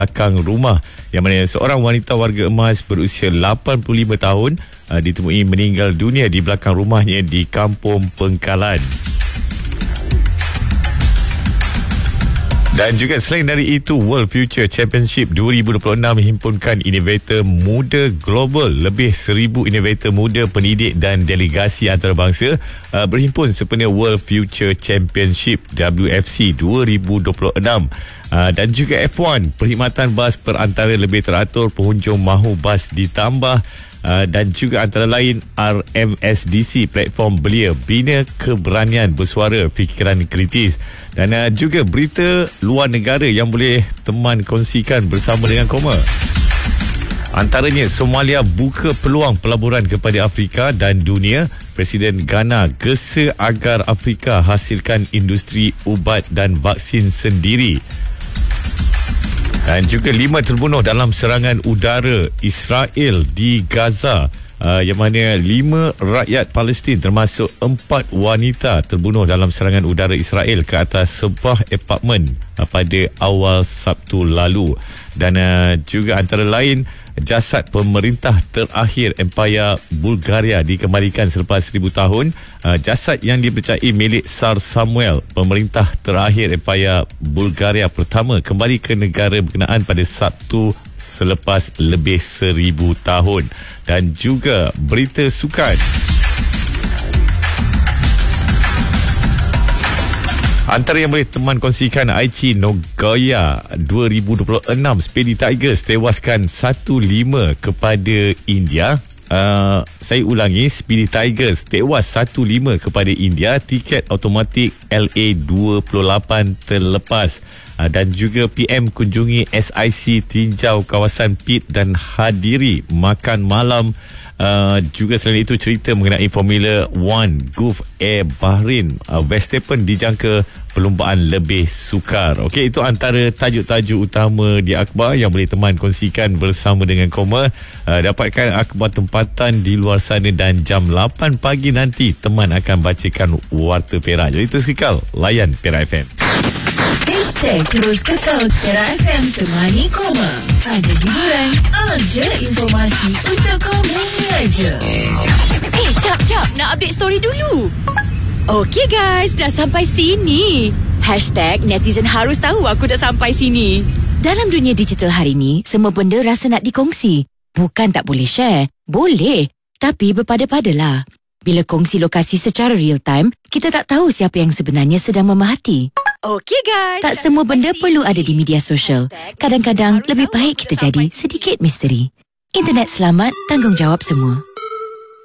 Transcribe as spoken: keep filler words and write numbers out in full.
belakang rumah, yang mana seorang wanita warga emas berusia lapan puluh lima tahun uh, ditemui meninggal dunia di belakang rumahnya di Kampung Pengkalan. Dan juga selain dari itu, World Future Championship dua ribu dua puluh enam himpunkan inovator muda global. Lebih seribu inovator muda, pendidik dan delegasi antarabangsa uh, berhimpun sempena World Future Championship W F C dua ribu dua puluh enam. Uh, dan juga F satu, perkhidmatan bas perantara lebih teratur, penghujung mahu bas ditambah. Uh, dan juga antara lain R M S D C, platform belia bina keberanian bersuara fikiran kritis. Dan uh, juga berita luar negara yang boleh teman kongsikan bersama dengan Koma. Antaranya, Somalia buka peluang pelaburan kepada Afrika dan dunia. Presiden Ghana gesa agar Afrika hasilkan industri ubat dan vaksin sendiri. Dan juga lima terbunuh dalam serangan udara Israel di Gaza, uh, yang mana lima rakyat Palestin termasuk empat wanita terbunuh dalam serangan udara Israel ke atas sebuah apartmen uh, pada awal Sabtu lalu. Dan uh, juga antara lain, jasad pemerintah terakhir Empire Bulgaria dikembalikan selepas seribu tahun. Uh, jasad yang dipercayai milik Tsar Samuel, pemerintah terakhir Empire Bulgaria pertama, kembali ke negara berkenaan pada Sabtu selepas lebih seribu tahun. Dan juga berita sukan. Antara yang boleh teman kongsikan, Aichi Nagoya dua ribu dua puluh enam, Speedy Tigers tewaskan satu lima kepada India. Uh, saya ulangi, Speedy Tigers tewas satu lima kepada India. Tiket automatik L A dua puluh lapan terlepas. Uh, dan juga P M kunjungi S I C, tinjau kawasan pit dan hadiri makan malam. Uh, juga selain itu, cerita mengenai Formula One Gulf Air Bahrain. uh, Verstappen dijangka perlumbaan lebih sukar. Okey, itu antara tajuk-tajuk utama di akhbar yang boleh teman kongsikan bersama dengan Koma. uh, Dapatkan akhbar tempatan di luar sana, dan jam lapan pagi nanti teman akan bacakan Warta Perak. Jadi terus kekal layan Perak F M. Hashtag terus kekal Perak F M, temani Koma. Ada hiburan, ada informasi untuk kamu aja. Eh, jap, jap. Nak update story dulu. Okey guys, dah sampai sini. Hashtag netizen harus tahu aku dah sampai sini. Dalam dunia digital hari ni, semua benda rasa nak dikongsi. Bukan tak boleh share. Boleh. Tapi berpada-padalah. Bila kongsi lokasi secara real time, kita tak tahu siapa yang sebenarnya sedang memahati. Okey guys. Tak semua benda perlu ada di media sosial. Kadang-kadang lebih baik kita jadi sedikit misteri. Internet selamat, tanggungjawab semua.